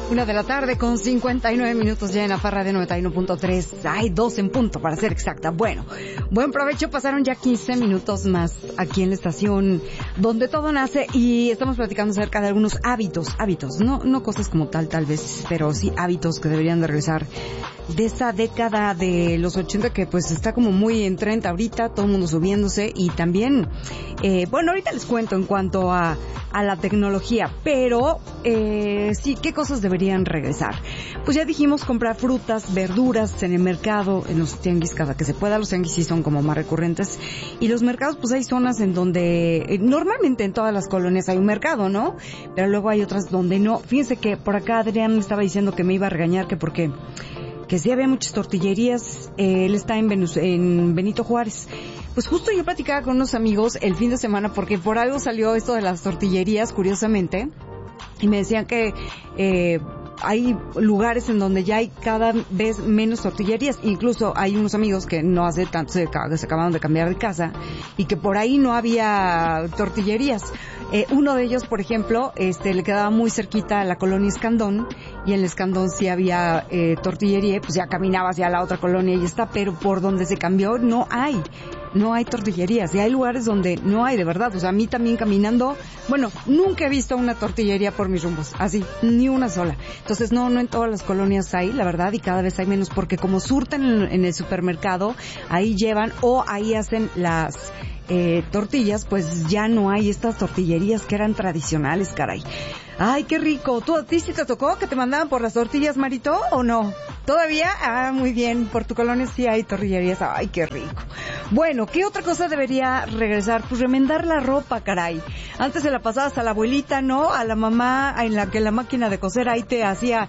1:59 p.m. ya en la Farra de 91.3. Hay 2 en punto, para ser exacta. Bueno, buen provecho. Pasaron ya 15 minutos más aquí en la estación donde todo nace y estamos platicando acerca de algunos hábitos. No cosas como tal vez, pero sí hábitos que deberían de regresar de esa década de los 80 que pues está como muy en trend ahorita, todo el mundo subiéndose y también, bueno, ahorita les cuento en cuanto a la tecnología, pero sí, ¿qué cosas deberían regresar? Pues ya dijimos comprar frutas, verduras en el mercado, en los tianguis cada que se pueda. Los tianguis sí son como más recurrentes y los mercados pues hay zonas en donde normalmente en todas las colonias hay un mercado, ¿no? Pero luego hay otras donde no. Fíjense que por acá Adrián me estaba diciendo que me iba a regañar que sí había muchas tortillerías. Él está en Benito Juárez. Pues justo yo platicaba con unos amigos el fin de semana porque por algo salió esto de las tortillerías, curiosamente, y me decían que hay lugares en donde ya hay cada vez menos tortillerías. Incluso hay unos amigos que no hace tanto se acabaron de cambiar de casa y que por ahí no había tortillerías. Uno de ellos, por ejemplo, le quedaba muy cerquita a la colonia Escandón, y en el Escandón sí había tortillería, pues ya caminaba hacia la otra colonia y está, pero por donde se cambió no hay tortillerías, y hay lugares donde no hay, de verdad. O sea, a mí también caminando, bueno, nunca he visto una tortillería por mis rumbos, así, ni una sola. Entonces, no en todas las colonias hay, la verdad, y cada vez hay menos, porque como surten en el supermercado, ahí llevan o ahí hacen las tortillas, pues ya no hay estas tortillerías que eran tradicionales, caray. Ay, qué rico. ¿Tú a ti sí te tocó que te mandaban por las tortillas, Marito, o no? ¿Todavía? Ah, muy bien. Por tu colonia sí hay tortillerías. Ay, qué rico. Bueno, ¿qué otra cosa debería regresar? Pues remendar la ropa, caray. Antes se la pasabas a la abuelita, ¿no? A la mamá, en la que la máquina de coser ahí te hacía,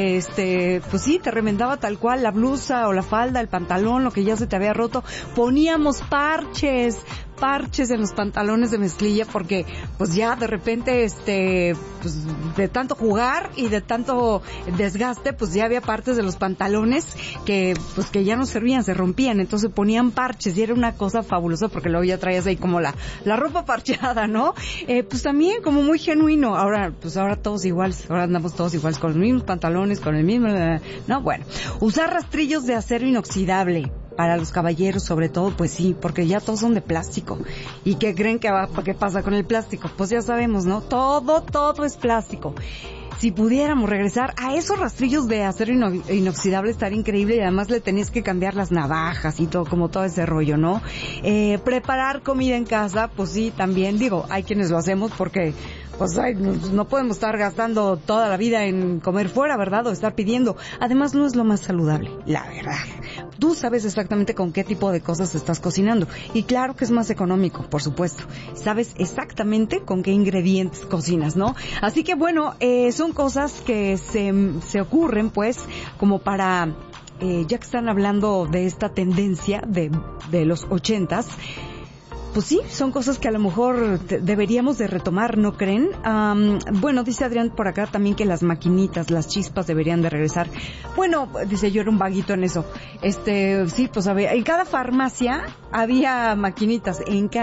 pues sí, te remendaba tal cual la blusa o la falda, el pantalón, lo que ya se te había roto. Poníamos parches en los pantalones de mezclilla porque pues ya de repente pues de tanto jugar y de tanto desgaste pues ya había partes de los pantalones que ya no servían, se rompían. Entonces ponían parches y era una cosa fabulosa porque luego ya traías ahí como la ropa parcheada, ¿no? Pues también como muy genuino. Ahora todos iguales, ahora andamos todos iguales con los mismos pantalones, con el mismo, no, bueno, usar rastrillos de acero inoxidable para los caballeros, sobre todo, pues sí, porque ya todos son de plástico. ¿Y qué creen que pasa con el plástico? Pues ya sabemos, ¿no? Todo es plástico. Si pudiéramos regresar a esos rastrillos de acero inoxidable, estaría increíble, y además le tenías que cambiar las navajas y todo ese rollo, ¿no? Preparar comida en casa, pues sí, también, digo, hay quienes lo hacemos porque pues no podemos estar gastando toda la vida en comer fuera, ¿verdad? O estar pidiendo. Además, no es lo más saludable, la verdad. Tú sabes exactamente con qué tipo de cosas estás cocinando. Y claro que es más económico, por supuesto. Sabes exactamente con qué ingredientes cocinas, ¿no? Así que bueno, son cosas que se ocurren, pues, como para, ya que están hablando de esta tendencia de los 80s, pues sí, son cosas que a lo mejor deberíamos de retomar, ¿no creen? Bueno, dice Adrián por acá también que las maquinitas, las chispas deberían de regresar. Bueno, dice, yo era un vaguito en eso. Sí, pues en cada farmacia había maquinitas,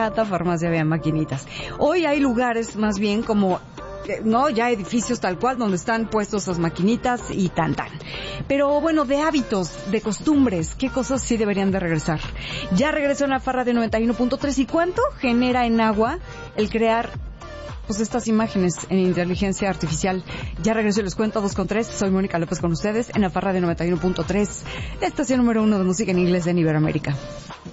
Hoy hay lugares más bien como, no, ya edificios tal cual donde están puestos esas maquinitas y tan. Pero bueno, de hábitos, de costumbres, ¿qué cosas sí deberían de regresar? Ya regresó en la Farra de 91.3. ¿Y cuánto genera en agua el crear pues estas imágenes en inteligencia artificial? Ya regreso y les cuento 2:3. Soy Mónica López con ustedes en la Farra de 91.3, la estación número 1 de música en inglés en Iberoamérica.